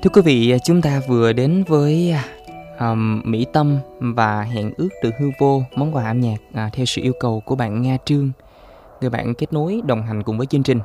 Thưa quý vị, chúng ta vừa đến với Mỹ Tâm và Hẹn ước từ hư vô, món quà âm nhạc theo sự yêu cầu của bạn Nga Trương, người bạn kết nối đồng hành cùng với chương trình.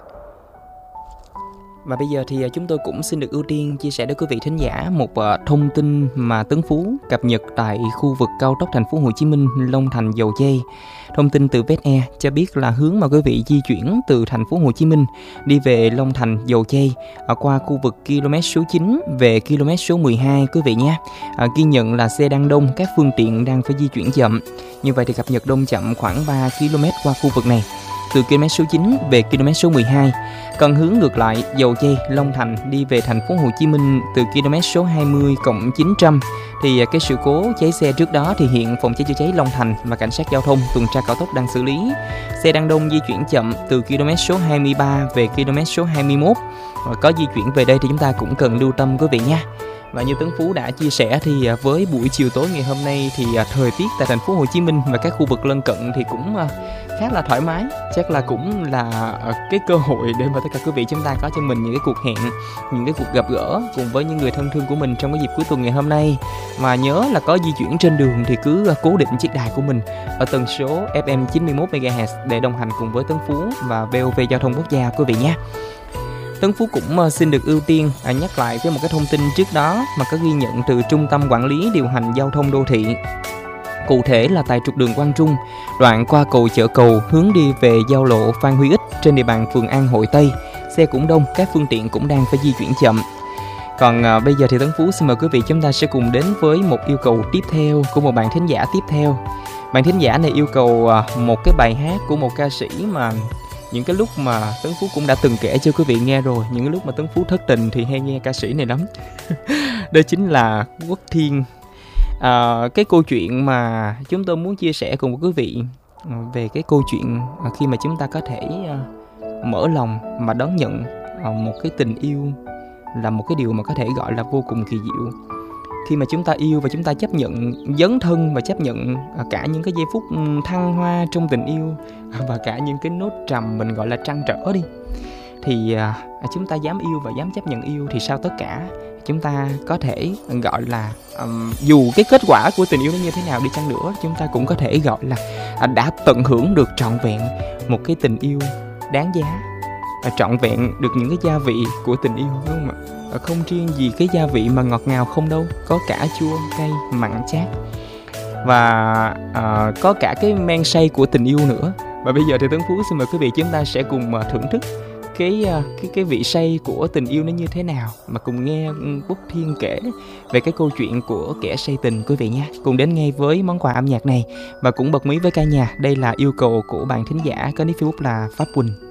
Và bây giờ thì chúng tôi cũng xin được ưu tiên chia sẻ đến quý vị thính giả một thông tin mà Tấn Phú cập nhật tại khu vực cao tốc thành phố Hồ Chí Minh Long Thành Dầu Giây. Thông tin từ VetAir cho biết là hướng mà quý vị di chuyển từ thành phố Hồ Chí Minh đi về Long Thành Dầu Giây qua khu vực km số 9 về km số 12 quý vị nhé. Ghi nhận là xe đang đông, các phương tiện đang phải di chuyển chậm. Như vậy thì cập nhật đông chậm khoảng 3 km qua khu vực này, từ km số 9 về km số 12. Còn hướng ngược lại, Dầu Giây, Long Thành đi về thành phố Hồ Chí Minh từ km số 20 cộng 900 thì cái sự cố cháy xe trước đó thì hiện phòng cháy chữa cháy Long Thành và cảnh sát giao thông tuần tra cao tốc đang xử lý. Xe đang đông di chuyển chậm từ km số 23 về km số 21. Có di chuyển về đây thì chúng ta cũng cần lưu tâm quý vị nha. Và như Tấn Phú đã chia sẻ thì với buổi chiều tối ngày hôm nay thì thời tiết tại thành phố Hồ Chí Minh và các khu vực lân cận thì cũng khá là thoải mái. Chắc là cũng là cái cơ hội để mà tất cả quý vị chúng ta có cho mình những cái cuộc hẹn, những cái cuộc gặp gỡ cùng với những người thân thương của mình trong cái dịp cuối tuần ngày hôm nay. Mà nhớ là có di chuyển trên đường thì cứ cố định chiếc đài của mình ở tần số FM 91 MHz để đồng hành cùng với Tấn Phú và VOV Giao thông Quốc gia quý vị nhé. Tấn Phú cũng xin được ưu tiên nhắc lại với một cái thông tin trước đó mà có ghi nhận từ Trung tâm Quản lý Điều hành Giao thông Đô thị. Cụ thể là tại trục đường Quang Trung, đoạn qua cầu Chợ Cầu hướng đi về giao lộ Phan Huy Ích trên địa bàn phường An Hội Tây. Xe cũng đông, các phương tiện cũng đang phải di chuyển chậm. Còn bây giờ thì Tấn Phú xin mời quý vị chúng ta sẽ cùng đến với một yêu cầu tiếp theo của một bạn thính giả tiếp theo. Bạn thính giả này yêu cầu một cái bài hát của một ca sĩ mà những cái lúc mà Tấn Phú cũng đã từng kể cho quý vị nghe rồi. Những cái lúc mà Tấn Phú thất tình thì hay nghe ca sĩ này lắm. Đó chính là Quốc Thiên. Cái câu chuyện mà chúng tôi muốn chia sẻ cùng với quý vị về cái câu chuyện khi mà chúng ta có thể mở lòng mà đón nhận một cái tình yêu là một cái điều mà có thể gọi là vô cùng kỳ diệu. Khi mà chúng ta yêu và chúng ta chấp nhận dấn thân và chấp nhận cả những cái giây phút thăng hoa trong tình yêu và cả những cái nốt trầm mình gọi là trăn trở đi, thì chúng ta dám yêu và dám chấp nhận yêu thì sau tất cả chúng ta có thể gọi là dù cái kết quả của tình yêu nó như thế nào đi chăng nữa, chúng ta cũng có thể gọi là đã tận hưởng được trọn vẹn một cái tình yêu đáng giá, trọn vẹn được những cái gia vị của tình yêu, đúng không ạ? Không riêng gì cái gia vị mà ngọt ngào không đâu, có cả chua, cay, mặn, chát và có cả cái men say của tình yêu nữa. Và bây giờ thì Tấn Phú xin mời quý vị chúng ta sẽ cùng thưởng thức cái vị say của tình yêu nó như thế nào, mà cùng nghe Quốc Thiên kể về cái câu chuyện của kẻ say tình quý vị nhé. Cùng đến ngay với món quà âm nhạc này và cũng bật mí với cả nhà, đây là yêu cầu của bạn thính giả có nick Facebook là Pháp Quỳnh.